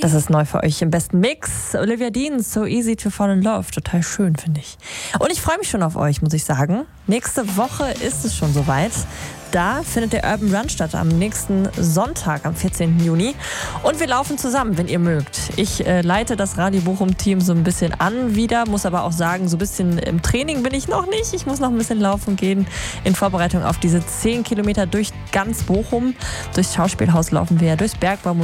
Das ist neu für euch im besten Mix. Olivia Dean, So Easy to Fall in Love. Total schön, finde ich. Und ich freue mich schon auf euch, muss ich sagen. Nächste Woche ist es schon soweit. Da findet der Urban Run statt, am nächsten Sonntag, am 14. Juni. Und wir laufen zusammen, wenn ihr mögt. Ich leite das Radio Bochum-Team so ein bisschen an wieder, muss aber auch sagen, so ein bisschen im Training bin ich noch nicht. Ich muss noch ein bisschen laufen gehen in Vorbereitung auf diese 10 Kilometer durch ganz Bochum. Durchs Schauspielhaus laufen wir, durchs Bergbau